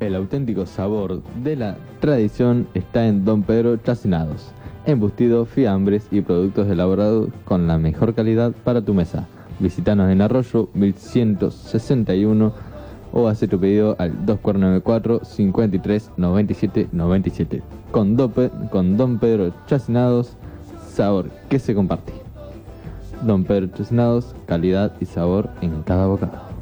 El auténtico sabor de la tradición está en Don Pedro Chacinados. Embutidos, fiambres y productos elaborados con la mejor calidad para tu mesa. Visítanos en Arroyo 1161 o haz tu pedido al 2494 53 97 97. Con Don Pedro Chacinados, sabor que se comparte. Don Pedro Chacinados, calidad y sabor en cada bocado.